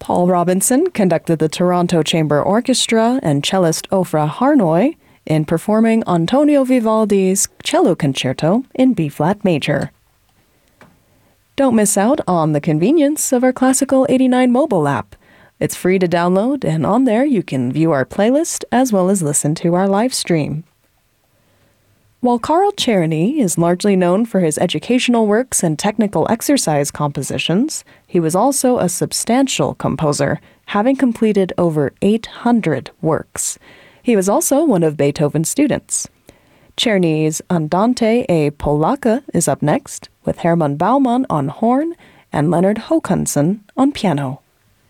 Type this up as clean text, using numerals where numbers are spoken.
Paul Robinson conducted the Toronto Chamber Orchestra and cellist Ofra Harnoy in performing Antonio Vivaldi's Cello Concerto in B-flat major. Don't miss out on the convenience of our Classical 89 mobile app. It's free to download, and on there you can view our playlist as well as listen to our live stream. While Carl Czerny is largely known for his educational works and technical exercise compositions, he was also a substantial composer, having completed over 800 works. He was also one of Beethoven's students. Czerny's Andante e Polacca is up next, with Hermann Baumann on horn and Leonard Håkansson on piano.